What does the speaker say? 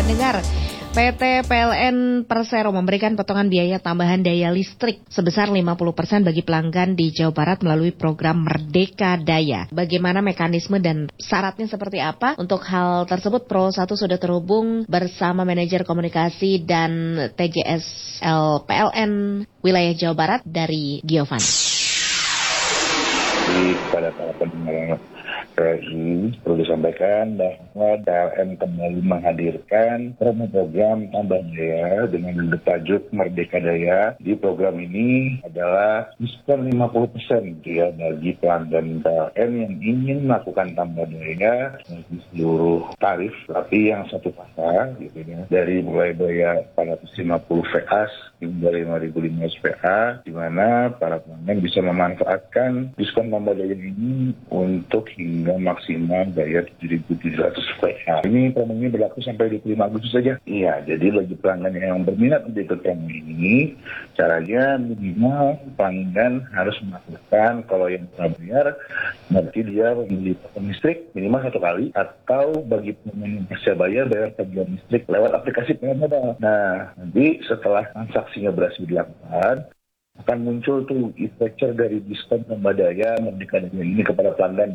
pendengar, PT PLN Persero memberikan potongan biaya tambahan daya listrik sebesar 50% bagi pelanggan di Jawa Barat melalui program Merdeka Daya. Bagaimana mekanisme dan syaratnya seperti apa? Untuk hal tersebut Pro 1 sudah terhubung bersama manajer komunikasi dan TGSL PLN wilayah Jawa Barat dari Giovan. Pada para pendengar RRI perlu disampaikan bahwa PLN kembali menghadirkan program tambah daya dengan bertajuk Merdeka Daya. Di program ini adalah diskon 50% ya bagi pelanggan PLN yang ingin melakukan tambah daya di seluruh tarif, tapi yang satu pasar gitu ya, dari mulai daya 450 VA hingga 5.500 VA, di mana para pelanggan bisa memanfaatkan diskon tambah daya ini untuk hingga maksimal daya 7.700 VA. Ini promo ini berlaku sampai 25 Agustus saja. Iya, jadi bagi pelanggan yang berminat untuk ikut promo ini, caranya minimal pelanggan harus melakukan, kalau yang bayar, berarti dia membeli paket listrik minimal 1 kali, atau bagi pelanggan yang pasca bayar tagihan listrik lewat aplikasi PLN Mobile. Nah, nanti setelah transaksinya berhasil dilakukan, akan muncul tuh e-voucher dari diskon tambah daya Merdeka Daya ini kepada pelanggan.